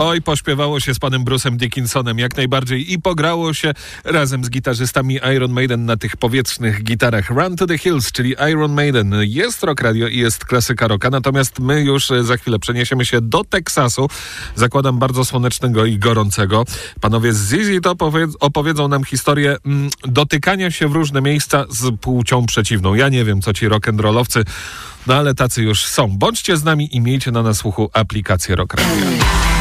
Oj, pośpiewało się z panem Bruce'em Dickinsonem jak najbardziej i pograło się razem z gitarzystami Iron Maiden na tych powietrznych gitarach. Run to the Hills, czyli Iron Maiden. Jest Rock Radio i jest klasyka rocka, natomiast my już za chwilę przeniesiemy się do Teksasu. Zakładam bardzo słonecznego i gorącego. Panowie z ZZ Top opowiedzą nam historię dotykania się w różne miejsca z płcią przeciwną. Ja nie wiem, co ci rock'n'rollowcy, no ale tacy już są. Bądźcie z nami i miejcie na nas słuchu aplikację Rock Radio.